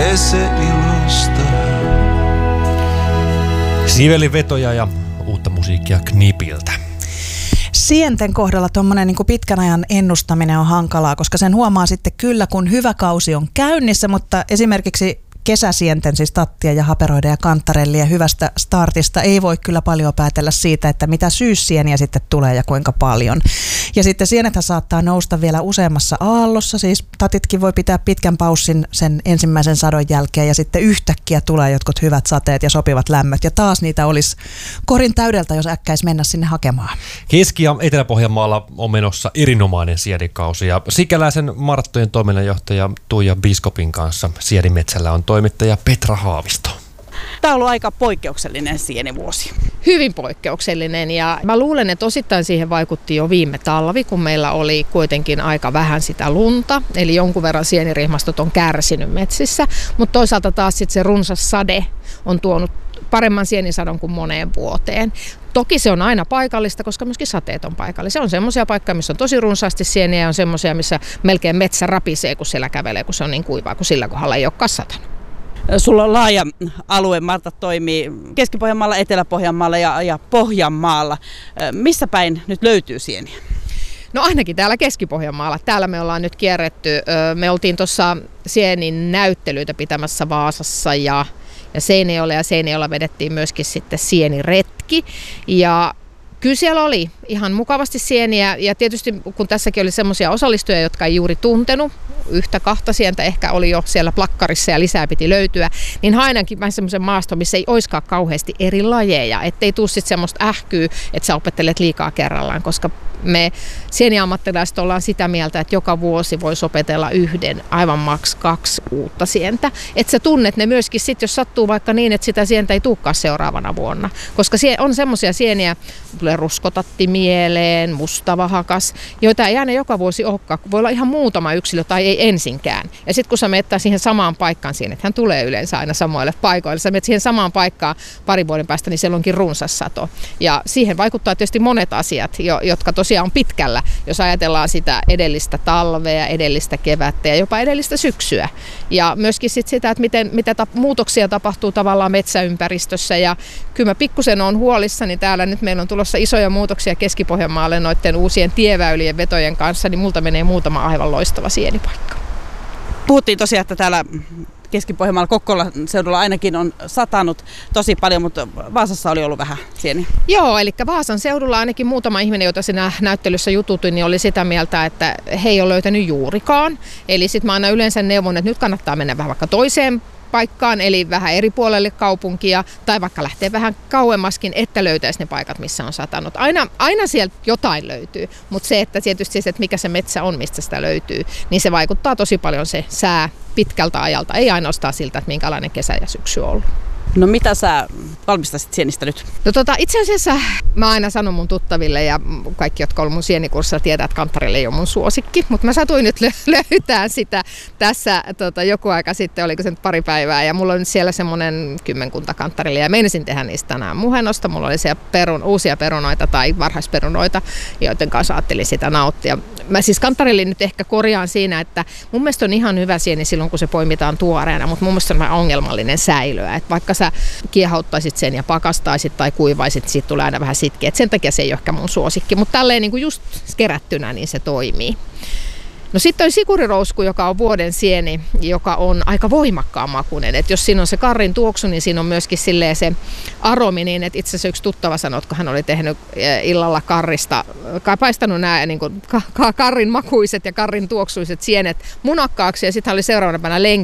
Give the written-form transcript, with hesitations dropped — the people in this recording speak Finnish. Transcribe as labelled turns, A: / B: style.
A: ilosta.
B: Sivelivetoja ja uutta musiikkia Knipiltä.
C: Sienten kohdalla tuommoinen niin kuin pitkän ajan ennustaminen on hankalaa, koska sen huomaa sitten kyllä, kun hyvä kausi on käynnissä, mutta esimerkiksi kesäsienten, siis tattia ja haperoiden ja kantarellia hyvästä startista ei voi kyllä paljon päätellä siitä, että mitä syyssieniä sitten tulee ja kuinka paljon. Ja sitten sienethän saattaa nousta vielä useammassa aallossa, siis tatitkin voi pitää pitkän paussin sen ensimmäisen sadon jälkeen ja sitten yhtäkkiä tulee jotkut hyvät sateet ja sopivat lämmöt ja taas niitä olisi korin täydeltä, jos äkkäisi mennä sinne hakemaan.
B: Keski- ja Etelä-Pohjanmaalla on menossa erinomainen sienikausi ja Sikäläisen Marttojen toiminnanjohtaja Tuija Biskopin kanssa Sienimetsällä on toimittaja Petra Haavisto.
D: Tämä on ollut aika poikkeuksellinen sienivuosi.
E: Hyvin poikkeuksellinen ja mä luulen, että osittain siihen vaikutti jo viime talvi, kun meillä oli kuitenkin aika vähän sitä lunta. Eli jonkun verran sienirihmastot on kärsinyt metsissä, mutta toisaalta taas sitten se runsas sade on tuonut paremman sienisadon kuin moneen vuoteen. Toki se on aina paikallista, koska myöskin sateet on paikallisia. On semmoisia paikkoja, missä on tosi runsaasti sieniä ja on semmoisia, missä melkein metsä rapisee, kun siellä kävelee, kun se on niin kuivaa, kun sillä kohdalla ei ole kassatanut.
D: Sulla on laaja alue, Marta toimii Keski-Pohjanmaalla, Etelä-Pohjanmaalla ja Pohjanmaalla. Missä päin nyt löytyy sieniä?
E: No ainakin täällä Keski-Pohjanmaalla. Täällä me ollaan nyt kierretty. Me oltiin tuossa sienin näyttelyitä pitämässä Vaasassa ja Seinäjoella, ja Seinäjoella vedettiin myöskin sitten sieniretki. Ja kyllä siellä oli ihan mukavasti sieniä ja tietysti kun tässäkin oli semmoisia osallistujia, jotka ei juuri tuntenut, yhtä kahta sientä ehkä oli jo siellä plakkarissa ja lisää piti löytyä, niin hainakin vähän semmoisen maaston, missä ei oiskaan kauheasti eri lajeja, ettei tule sitten semmoista ähkyä, että sä opettelet liikaa kerrallaan, koska me sieniammattilaiset ollaan sitä mieltä, että joka vuosi voisi opetella yhden, aivan maks 2 uutta sientä. Että sä tunnet ne myöskin sitten, jos sattuu vaikka niin, että sitä sientä ei tulekaan seuraavana vuonna. Koska on semmoisia sieniä, tulee ruskotatti mieleen, mustavahakas, joita ei aina joka vuosi olekaan. Voi olla ihan muutama yksilö tai ei ensinkään. Ja sitten kun sä menet siihen samaan paikkaan, sienethän tulee yleensä aina samoille paikoille. Sä menet siihen samaan paikkaan parin vuoden päästä, niin siellä onkin runsas sato. Ja siihen vaikuttaa tietysti monet asiat, jotka tosiaan on pitkällä, jos ajatellaan sitä edellistä talvea, edellistä kevättä ja jopa edellistä syksyä. Ja myöskin sit sitä, että mitä muutoksia tapahtuu tavallaan metsäympäristössä. Ja kyllä mä pikkusen olen huolissani täällä. Nyt meillä on tulossa isoja muutoksia Keski-Pohjanmaalle noiden uusien tieväylien vetojen kanssa, niin multa menee muutama aivan loistava sienipaikka.
D: Puhuttiin tosiaan, että täällä Keski-Pohjanmaalla Kokkolan seudulla ainakin on satanut tosi paljon, mutta Vaasassa oli ollut vähän sieniä.
E: Joo, eli Vaasan seudulla ainakin muutama ihminen, jota siinä näyttelyssä jututin, niin oli sitä mieltä, että he ei ole löytänyt juurikaan. Eli sitten mä aina yleensä neuvon, että nyt kannattaa mennä vähän vaikka toiseen paikkaan, eli vähän eri puolelle kaupunkia, tai vaikka lähtee vähän kauemmaskin, että löytäisi ne paikat, missä on satanut. Aina sieltä jotain löytyy, mutta se, että tietysti se, että mikä se metsä on, mistä sitä löytyy, niin se vaikuttaa tosi paljon se sää pitkältä ajalta, ei ainoastaan siltä, että minkälainen kesä ja syksy on ollut.
D: No mitä sä valmistaisit sienistä nyt?
E: No itse asiassa mä aina sanon mun tuttaville ja kaikki, jotka on mun sienikurssilla, tietää, että kantarelle ei ole mun suosikki. Mutta mä satuin nyt löytää sitä tässä joku aika sitten, oliko se nyt pari päivää. Ja mulla on nyt siellä semmoinen 10 kantarelle ja meinasin tehdä niistä tänään muhennosta. Mulla oli siellä uusia perunoita tai varhaisperunoita, joiden kanssa ajattelin sitä nauttia. Mä siis kantarelle nyt ehkä korjaan siinä, että mun mielestä on ihan hyvä sieni silloin, kun se poimitaan tuoreena. Mutta mun mielestä on vähän ongelmallinen säilöä. Että vaikka sä kiehauttaisit sen ja pakastaisit tai kuivaisit, siitä tulee aina vähän sitkeä. Sen takia se ei ole ehkä mun suosikki, mutta tälleen niin kuin just kerättynä niin se toimii. No sitten on sikurirousku, joka on vuoden sieni, joka on aika voimakkaan makuinen. Et jos siinä on se karrin tuoksu, niin siinä on myöskin silleen se aromi, niin että itse asiassa yksi tuttava sanoi, kun hän oli tehnyt illalla karrista, paistanut nämä niin kuin karrin makuiset ja karrin tuoksuiset sienet munakkaaksi ja sitten hän oli seuraavana päivänä